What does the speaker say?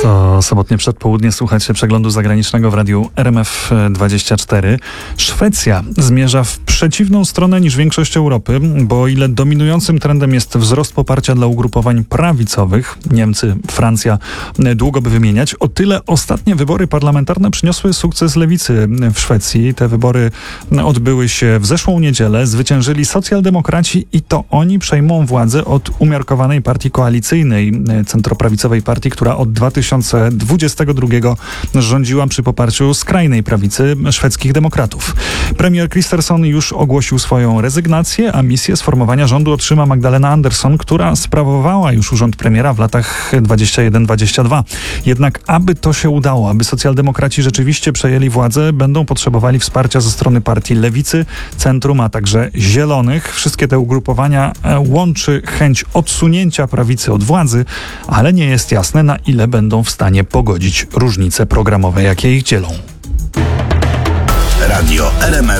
To sobotnie przedpołudnie, słuchacie przeglądu zagranicznego w radiu RMF24. Szwecja zmierza w przeciwną stronę niż większość Europy, bo o ile dominującym trendem jest wzrost poparcia dla ugrupowań prawicowych, Niemcy, Francja, długo by wymieniać, o tyle ostatnie wybory parlamentarne przyniosły sukces lewicy w Szwecji. Te wybory odbyły się w zeszłą niedzielę, zwyciężyli socjaldemokraci i to oni przejmą władzę od umiarkowanej partii koalicyjnej, centroprawicowej partii, która od 2022 rządziła przy poparciu skrajnej prawicy szwedzkich demokratów. Premier Kristersson już ogłosił swoją rezygnację, a misję sformowania rządu otrzyma Magdalena Andersson, która sprawowała już urząd premiera w latach 21-22. Jednak aby to się udało, aby socjaldemokraci rzeczywiście przejęli władzę, będą potrzebowali wsparcia ze strony partii lewicy, centrum, a także zielonych. Wszystkie te ugrupowania łączy chęć odsunięcia prawicy od władzy, ale nie jest jasne, na ile będą w stanie pogodzić różnice programowe, jakie ich dzielą. Radio RMF